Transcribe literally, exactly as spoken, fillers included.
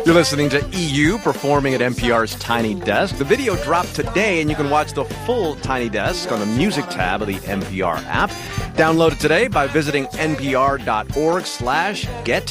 You're listening to E U performing at N P R's Tiny Desk. The video dropped today, and you can watch the full Tiny Desk on the music tab of the N P R app. Download it today by visiting npr.org slash get